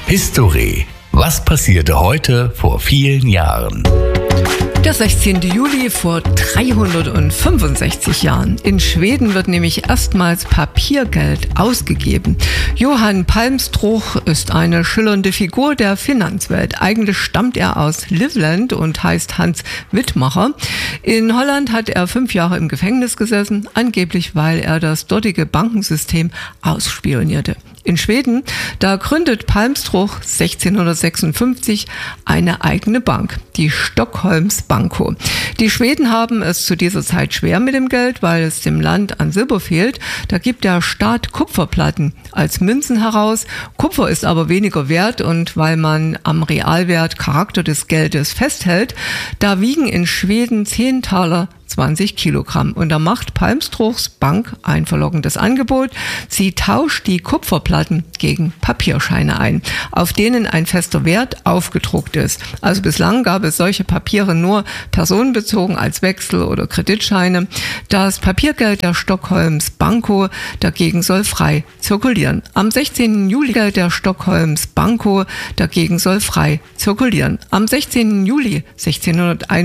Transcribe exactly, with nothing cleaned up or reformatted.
History. Was passierte heute vor vielen Jahren? Der sechzehnte Juli vor dreihundertfünfundsechzig Jahren. In Schweden wird nämlich erstmals Papiergeld ausgegeben. Johann Palmstroth ist eine schillernde Figur der Finanzwelt. Eigentlich stammt er aus Livland und heißt Hans Wittmacher. In Holland hat er fünf Jahre im Gefängnis gesessen, angeblich weil er das dortige Bankensystem ausspionierte. In Schweden, da gründet Palmstroth sechzehnhundertsechsundfünfzig eine eigene Bank, die Stockholms Banco. Die Schweden haben es zu dieser Zeit schwer mit dem Geld, weil es dem Land an Silber fehlt. Da gibt der Staat Kupferplatten als Münzen heraus. Kupfer ist aber weniger wert und weil man am Realwert Charakter des Geldes festhält, da wiegen in Schweden zehn Taler zwanzig Kilogramm. Und da macht Palmstroths Bank ein verlockendes Angebot. Sie tauscht die Kupferplatten gegen Papierscheine ein, auf denen ein fester Wert aufgedruckt ist. Also bislang gab es solche Papiere nur personenbezogen als Wechsel- oder Kreditscheine. Das Papiergeld der Stockholms Banco dagegen soll frei zirkulieren. Am sechzehnten Juli der Stockholms Banco dagegen soll frei zirkulieren. Am sechzehnten Juli sechzehnhunderteinundfünfzig